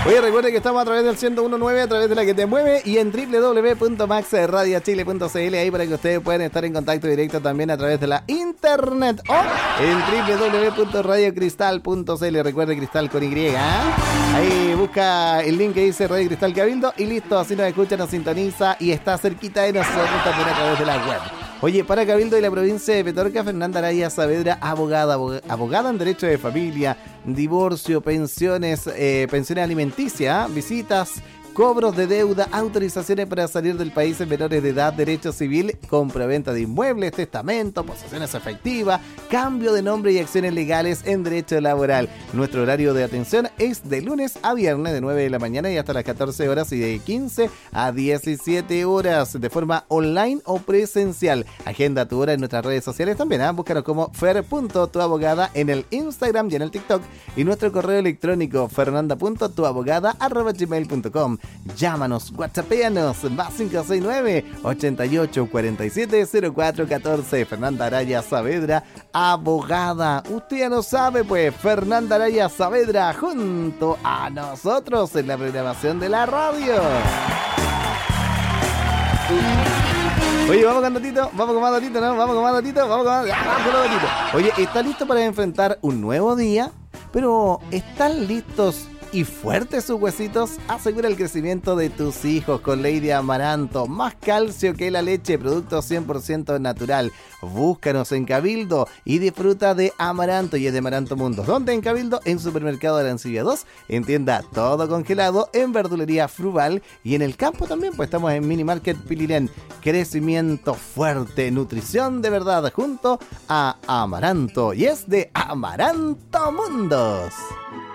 Oye, recuerden que estamos a través del 101.9, a través de la que te mueve, y en www.maxradiochile.cl, ahí para que ustedes puedan estar en contacto directo también a través de la internet, o en www.radiocristal.cl. Recuerde, Cristal con Y, ¿eh? Ahí busca el link que dice Radio Cristal Cabildo y listo, así nos escucha, nos sintoniza y está cerquita de nosotros también a través de la web. Oye, para Cabildo y la provincia de Petorca, Fernanda Araya Saavedra, abogada en derecho de familia, divorcio, pensiones, pensiones alimenticias, visitas, cobros de deuda, autorizaciones para salir del país en menores de edad, derecho civil, compraventa de inmuebles, testamento, posesiones efectivas, cambio de nombre y acciones legales en derecho laboral. Nuestro horario de atención es de lunes a viernes de 9 de la mañana y hasta las 14 horas y de 15 a 17 horas de forma online o presencial. Agenda tu hora en nuestras redes sociales también, ¿eh? Búscanos como fer.tuabogada en el Instagram y en el TikTok, y nuestro correo electrónico fernanda.tuabogada@gmail.com. Llámanos, whatsappeanos, más 569-8847-0414. Fernanda Araya Saavedra, abogada. Usted ya no sabe, pues, Fernanda Araya Saavedra junto a nosotros en la programación de la radio. Oye, vamos con datito, vamos con más datito, ¿no? Vamos con más datito, vamos con más datito. Oye, ¿está listo para enfrentar un nuevo día? Pero, ¿están listos y fuertes sus huesitos? Asegura el crecimiento de tus hijos con Lady Amaranto. Más calcio que la leche, producto 100% natural. Búscanos en Cabildo y disfruta de Amaranto, y es de Amaranto Mundo. ¿Dónde? En Cabildo, en Supermercado Arancibia 2, en tienda Todo Congelado, en Verdulería Frugal, y en el campo también, pues estamos en Mini Market Pilirén. Crecimiento fuerte, nutrición de verdad, junto a Amaranto, y es de Amaranto Mundos.